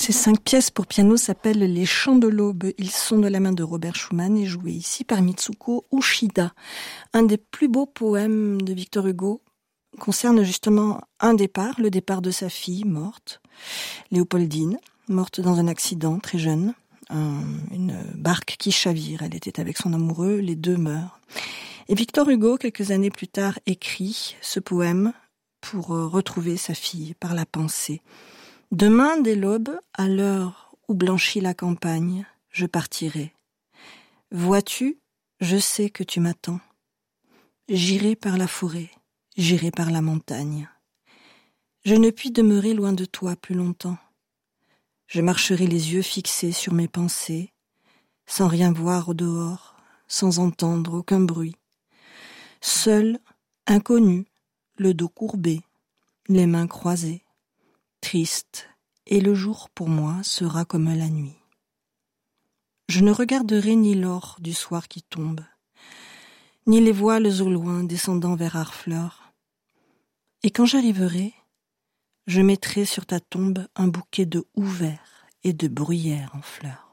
Ces 5 pièces pour piano s'appellent Les Chants de l'Aube. Ils sont de la main de Robert Schumann et joués ici par Mitsuko Uchida. Un des plus beaux poèmes de Victor Hugo concerne justement un départ, le départ de sa fille morte, Léopoldine, morte dans un accident très jeune, une barque qui chavire. Elle était avec son amoureux, les deux meurent. Et Victor Hugo, quelques années plus tard, écrit ce poème pour retrouver sa fille par la pensée. Demain, dès l'aube, à l'heure où blanchit la campagne, je partirai. Vois-tu, je sais que tu m'attends. J'irai par la forêt, j'irai par la montagne. Je ne puis demeurer loin de toi plus longtemps. Je marcherai les yeux fixés sur mes pensées, sans rien voir au dehors, sans entendre aucun bruit. Seul, inconnu, le dos courbé, les mains croisées. Triste, et le jour pour moi sera comme la nuit. Je ne regarderai ni l'or du soir qui tombe, ni les voiles au loin descendant vers Harfleur. Et quand j'arriverai, je mettrai sur ta tombe un bouquet de houx verts et de bruyères en fleurs.